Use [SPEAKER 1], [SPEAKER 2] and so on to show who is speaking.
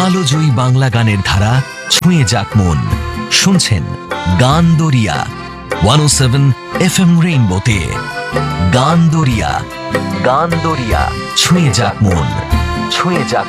[SPEAKER 1] কালজয়ী বাংলা গানের ধারা ছুঁয়ে যাক মন। শুনছেন গান দরিয়া 107 FM রেইনবোতে। গান দরিয়া, গান দরিয়া, ছুঁয়ে যাক মন, ছুঁয়ে যাক